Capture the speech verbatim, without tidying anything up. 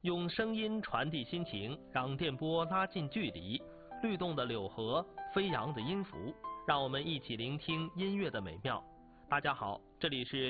用声音传递心情，让电波拉近距离，律动的柳河，飞扬的音符，让我们一起聆听音乐的美妙。大家好，这里是